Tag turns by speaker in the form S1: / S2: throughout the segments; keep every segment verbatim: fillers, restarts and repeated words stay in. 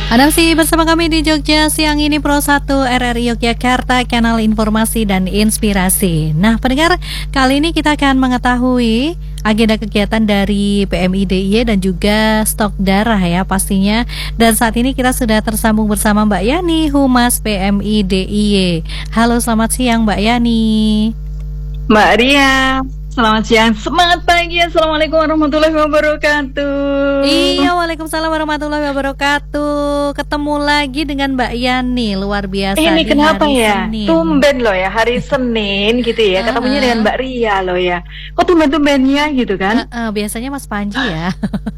S1: Anda masih bersama kami di Jogja Siang Ini Pro satu R R I Yogyakarta, kanal informasi dan inspirasi. Nah, pendengar, kali ini kita akan mengetahui agenda kegiatan dari P M I D I Y dan juga stok darah ya pastinya. Dan saat ini kita sudah tersambung bersama Mbak Yani, Humas P M I D I Y. Halo, selamat siang Mbak Yani.
S2: Mbak Ria, selamat siang, semangat pagi, assalamualaikum warahmatullahi wabarakatuh.
S1: Iya, waalaikumsalam warahmatullahi wabarakatuh. Ketemu lagi dengan Mbak Yani, luar biasa.
S2: Ini
S1: di
S2: kenapa
S1: hari
S2: ya?
S1: Senin.
S2: Tumben loh ya, hari Senin gitu ya. Ketemunya dengan Mbak Ria loh ya. Kok tumben-tumbennya gitu kan?
S1: Uh, uh, biasanya Mas Panji ya.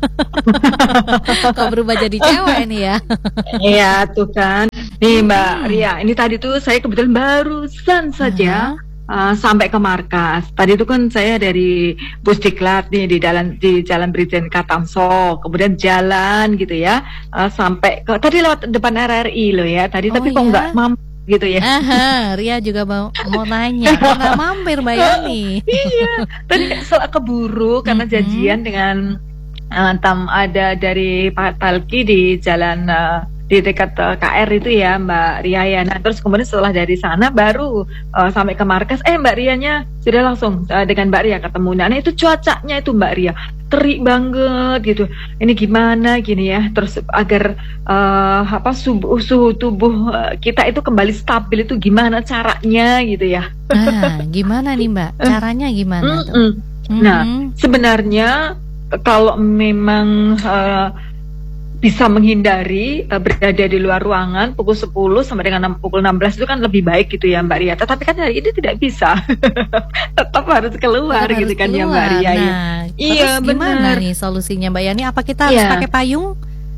S1: Kok berubah jadi cewek nih ya?
S2: Iya tuh kan. Nih Mbak Ria, ini tadi tuh saya kebetulan barusan saja. Uh-huh. Uh, sampai ke markas. Tadi itu kan saya dari Pusdiklat nih di jalan di Jalan Brigjen Katamso, kemudian jalan gitu ya uh, sampai ke tadi lewat depan R R I loh ya tadi, oh, tapi kok nggak ya? Mampir gitu ya.
S1: Aha, Ria juga mau mau nanya, kok nggak mampir Mbak Yani?
S2: Iya, tadi soal keburu karena mm-hmm. janjian dengan uh, tam ada dari Pak Talki di jalan uh, di dekat uh, K R itu ya Mbak Ria ya. Nah terus kemudian setelah dari sana baru uh, sampai ke markas, eh Mbak Rianya sudah langsung uh, dengan Mbak Ria ketemu. Nah itu cuacanya itu Mbak Ria terik banget gitu. Ini gimana gini ya, terus agar uh, apa suhu, suhu tubuh uh, kita itu kembali stabil itu gimana caranya gitu ya.
S1: Nah gimana nih Mbak, caranya gimana tuh?
S2: Mm-hmm. Nah sebenarnya kalau memang uh, bisa menghindari uh, berada di luar ruangan pukul sepuluh sampai dengan pukul enam belas itu kan lebih baik gitu ya Mbak Ria. Tetapi kan hari ini tidak bisa. Tetap harus keluar
S1: Tetap
S2: gitu
S1: harus
S2: kan
S1: keluar.
S2: ya Mbak Ria.
S1: Nah,
S2: iya
S1: gimana
S2: benar.
S1: nih solusinya Mbak Yani? Apa kita harus
S2: yeah.
S1: pakai payung?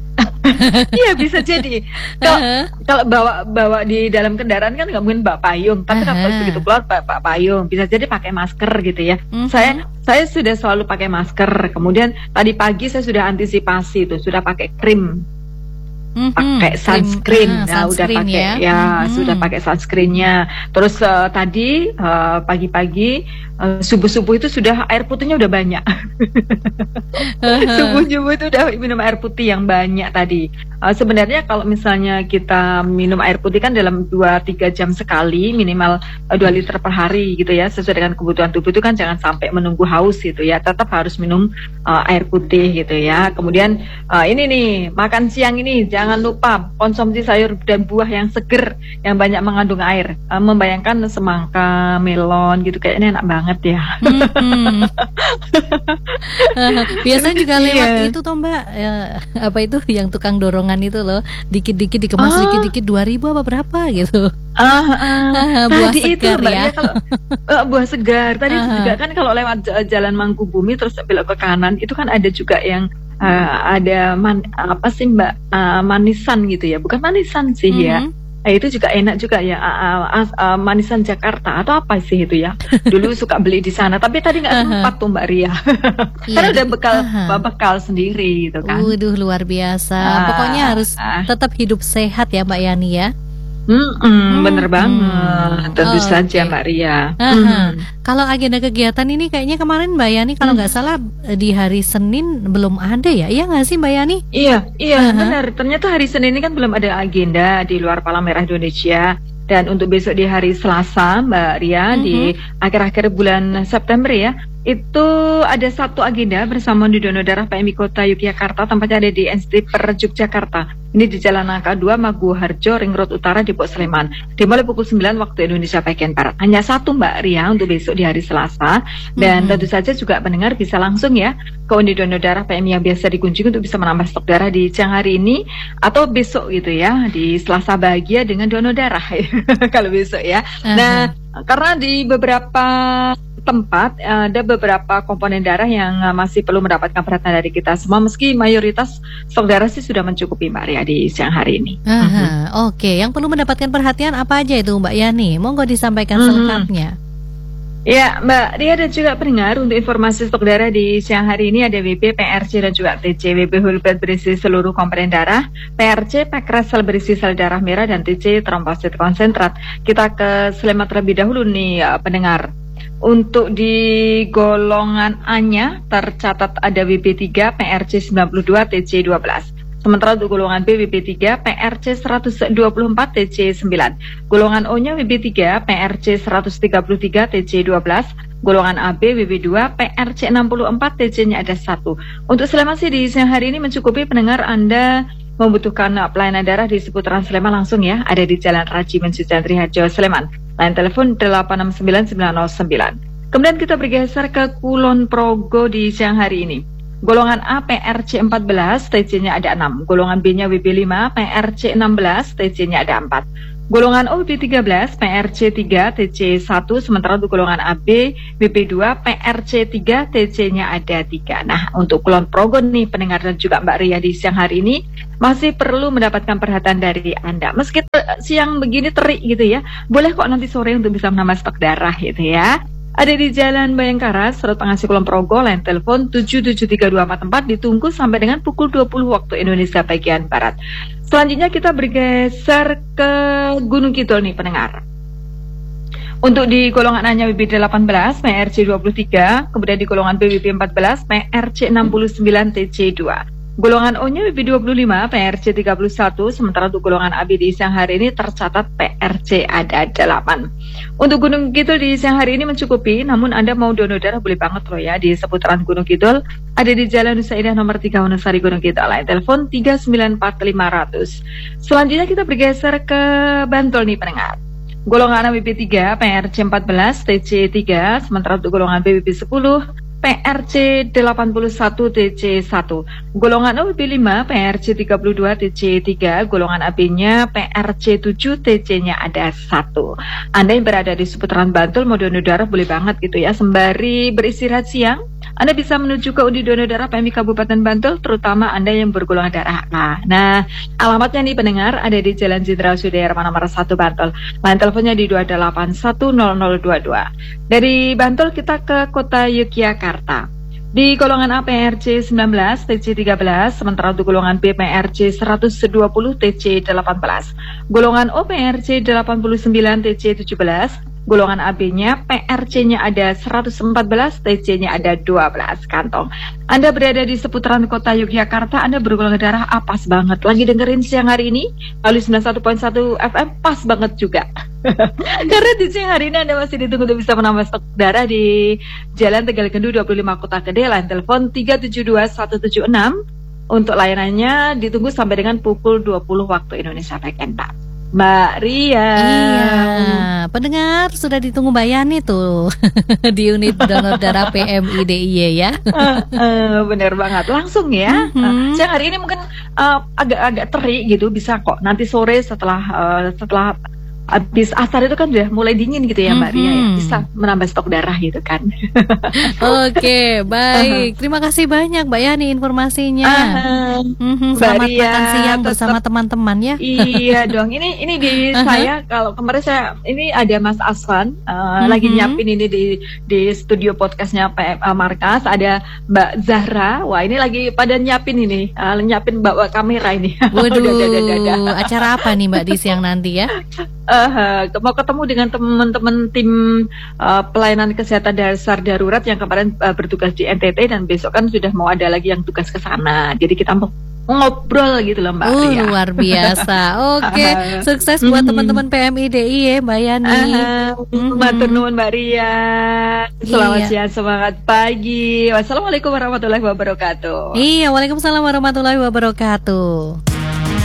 S2: Iya bisa jadi. Kalau uh-huh. kalau bawa bawa di dalam kendaraan kan nggak mungkin bawa payung, tapi uh-huh. kalau begitu keluar bawa payung, bisa jadi pakai masker gitu ya. Uh-huh. Saya saya sudah selalu pakai masker. Kemudian tadi pagi saya sudah antisipasi itu, sudah pakai krim. Mm-hmm. Pakai sunscreen,
S1: ah,
S2: nah
S1: sunscreen
S2: udah pakai
S1: ya,
S2: ya
S1: mm-hmm. sudah
S2: pakai sunscreennya. Terus uh, tadi uh, pagi-pagi uh, subuh-subuh itu sudah air putihnya udah banyak. uh-huh. Subuh-subuh itu udah minum air putih yang banyak tadi. Uh, sebenarnya kalau misalnya kita minum air putih kan dalam dua tiga jam sekali minimal uh, dua liter per hari gitu ya, sesuai dengan kebutuhan tubuh itu kan jangan sampai menunggu haus gitu ya. Tetap harus minum uh, air putih gitu ya. Kemudian uh, ini nih makan siang ini jangan lupa konsumsi sayur dan buah yang seger, yang banyak mengandung air. Uh, membayangkan semangka, melon gitu kayaknya enak banget ya.
S1: Hmm. Biasanya juga lewat
S2: yeah.
S1: itu toh Mbak, ya, apa itu yang tukang dorongan itu loh, dikit-dikit dikemas, oh. dikit-dikit dua ribu apa berapa gitu.
S2: Ah, ah.
S1: buah
S2: tadi
S1: segar
S2: itu,
S1: ya.
S2: ya kalau, uh, buah segar. Tadi uh-huh. juga kan kalau lewat jalan Mangkubumi terus belok ke kanan itu kan ada juga yang Uh, ada man, apa sih Mbak uh, manisan gitu ya, bukan manisan sih mm-hmm. ya. Nah, itu juga enak juga ya uh, uh, uh, manisan Jakarta atau apa sih itu ya. Dulu suka beli di sana, tapi tadi nggak sempat uh-huh. tuh Mbak Ria. Karena udah bekal uh-huh. bekal sendiri gitu kan.
S1: Waduh luar biasa. Uh, Pokoknya harus uh, tetap hidup sehat ya Mbak Yani ya.
S2: Hmm, hmm, bener banget, tentu oh, saja okay. Mbak Ria.
S1: Hmm. Kalau agenda kegiatan ini kayaknya kemarin Mbak Yani kalau nggak hmm. salah di hari Senin belum ada ya, iya nggak sih Mbak Yani?
S2: Iya, iya uh-huh. benar. Ternyata hari Senin ini kan belum ada agenda di luar Palang Merah Indonesia. Dan untuk besok di hari Selasa Mbak Ria uh-huh. di akhir-akhir bulan September ya, itu ada satu agenda bersama di donor darah P M I Kota Yogyakarta, tempatnya ada di N S T Per Yogyakarta. Ini di Jalan Nangka dua, Maguharjo, Ring Road Utara, Depok Sleman. Dimulai pukul sembilan waktu Indonesia bagian Barat. Hanya satu Mbak Ria untuk besok di hari Selasa. Dan mm-hmm. tentu saja juga pendengar bisa langsung ya ke unit donor darah P M I yang biasa dikunjungi untuk bisa menambah stok darah di siang hari ini atau besok gitu ya, di Selasa bahagia dengan donor darah kalau besok ya. Uh-huh. Nah, karena di beberapa tempat ada beberapa komponen darah yang masih perlu mendapatkan perhatian dari kita semua, meski mayoritas stok darah sih sudah mencukupi Mbak Ria di siang hari ini.
S1: Aha, uh-huh. Oke, okay. Yang perlu mendapatkan perhatian apa aja itu Mbak Yani? Monggo disampaikan uh-huh. selengkapnya.
S2: Ya Mbak Ria dan juga pendengar, untuk informasi stok darah di siang hari ini ada W B, P R C dan juga T C. W B whole blood berisi seluruh komponen darah, P R C package sel berisi sel darah merah, dan T C trombosit konsentrat. Kita ke Sleman terlebih dahulu nih ya, pendengar. Untuk di golongan A-nya tercatat ada W B tiga, P R C sembilan puluh dua, T C dua belas. Sementara untuk golongan B W B tiga P R C seratus dua puluh empat T C sembilan. Golongan O-nya W B tiga P R C seratus tiga puluh tiga T C dua belas. Golongan A B W B dua P R C enam puluh empat T C-nya ada satu. Untuk Sleman di siang hari ini mencukupi. Pendengar, Anda membutuhkan pelayanan darah di seputaran Sleman langsung ya, ada di Jalan Raji Mensucian Triharjo Sleman. Line telepon delapan enam sembilan sembilan nol sembilan. Kemudian kita bergeser ke Kulon Progo di siang hari ini. Golongan A P R C empat belas, T C-nya ada enam. Golongan B-nya W B lima, P R C enam belas, T C-nya ada empat. Golongan O W B tiga belas, P R C tiga, T C satu. Sementara untuk golongan A B, W B dua, P R C tiga, T C-nya ada tiga. Nah, untuk Kulon Progo nih pendengar dan juga Mbak Ria di siang hari ini masih perlu mendapatkan perhatian dari Anda. Meski siang begini terik gitu ya, boleh kok nanti sore untuk bisa menambah stok darah gitu ya. Ada di Jalan Bayangkara, Serut Pengasih Kulon Progo, line telepon tujuh tujuh tiga dua empat empat, ditunggu sampai dengan pukul dua puluh waktu Indonesia bagian Barat. Selanjutnya kita bergeser ke Gunung Kidul nih pendengar. Untuk di golongan A-nya W B delapan belas, P R C dua puluh tiga, kemudian di golongan B W B empat belas, P R C enam puluh sembilan, T C dua. Golongan O-nya W B dua puluh lima, P R C tiga puluh satu, sementara untuk golongan A B di siang hari ini tercatat P R C ada delapan. Untuk Gunung Kidul di siang hari ini mencukupi, namun Anda mau donor darah boleh banget loh ya di seputaran Gunung Kidul. Ada di Jalan Nusa Indah nomor tiga Wonosari Gunung Kidul, line telepon tiga sembilan empat lima nol nol. Selanjutnya kita bergeser ke Bantul nih pendengar. Golongan A W B tiga, P R C empat belas, T C tiga, sementara untuk golongan B W B sepuluh, P R C delapan puluh satu, T C satu. Golongan O W B lima, P R C tiga puluh dua, T C tiga. Golongan A B-nya P R C tujuh, T C-nya ada satu. Anda yang berada di seputaran Bantul mau donor darah boleh banget gitu ya. Sembari beristirahat siang, Anda bisa menuju ke Undi Donor Darah P M I Kabupaten Bantul, terutama Anda yang bergolongan darah A. Nah, alamatnya nih pendengar ada di Jalan Jenderal Sudirman nomor satu Bantul. Line teleponnya di dua delapan satu nol nol dua dua. Dari Bantul kita ke Kota Yogyakarta. Di golongan A P R C sembilan belas, T C tiga belas, sementara untuk golongan B P R C seratus dua puluh, T C delapan belas. Golongan O P R C delapan puluh sembilan, T C tujuh belas. Golongan A B-nya P R C-nya ada seratus empat belas, T C-nya ada dua belas kantong. Anda berada di seputaran Kota Yogyakarta, Anda bergolongan darah A, pas banget. Lagi dengerin siang hari ini melalui sembilan puluh satu koma satu F M, pas banget juga. Karena di siang hari ini Anda masih ditunggu untuk bisa menambah stok darah di Jalan Tegal Gendu dua puluh lima Kota Gede, line telepon tiga tujuh dua satu tujuh enam. Untuk layanannya ditunggu sampai dengan pukul dua puluh waktu Indonesia bagian Barat. Mbak Ria.
S1: Iya, pendengar sudah ditunggu Mbak Yani tuh di unit donor darah P M I D I Y ya.
S2: uh, uh, bener banget, langsung ya. Mm-hmm. uh, Siang hari ini mungkin uh, agak-agak terik gitu, bisa kok nanti sore setelah uh, setelah habis asar itu kan udah mulai dingin gitu ya Mbak mm-hmm. Ria ya, bisa menambah stok darah gitu kan.
S1: Oke, baik. Terima kasih banyak Mbak Yani informasinya. Uh, mm-hmm. Selamat
S2: Ria,
S1: makan siang
S2: tetap,
S1: bersama teman-teman ya.
S2: Iya dong. Ini ini di uh-huh. saya kalau kemarin saya ini ada Mas Aswan uh, mm-hmm. lagi nyiapin ini di di studio podcastnya P M A Markas, ada Mbak Zahra. Wah, ini lagi pada nyiapin ini, uh, nyiapin bawa kamera ini.
S1: Waduh, acara apa nih Mbak di siang nanti ya?
S2: Uh, mau ketemu dengan teman-teman tim uh, pelayanan kesehatan dasar darurat yang kemarin uh, bertugas di N T T, dan besok kan sudah mau ada lagi yang tugas ke sana. Jadi kita mau ngobrol gitu loh Mbak
S1: uh,
S2: Ria.
S1: Luar biasa. Oke, okay. uh, sukses buat mm, teman-teman P M I D I ya Mbak Yani.
S2: Uh, Matur nuwun Mbak Ria. Selamat iya. siang, semangat pagi. Wassalamualaikum warahmatullahi wabarakatuh.
S1: Iya, waalaikumsalam warahmatullahi wabarakatuh.